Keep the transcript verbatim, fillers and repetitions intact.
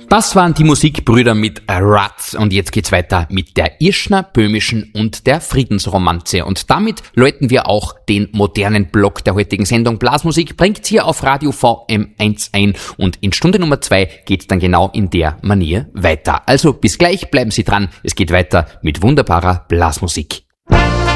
Das waren die Musikbrüder mit Ratz und jetzt geht's weiter mit der Irschner, Böhmischen und der Friedensromanze und damit läuten wir auch den modernen Block der heutigen Sendung. Blasmusik bringt hier auf Radio V M eins ein und in Stunde Nummer zwei geht's dann genau in der Manier weiter. Also bis gleich, bleiben Sie dran, es geht weiter mit wunderbarer Blasmusik.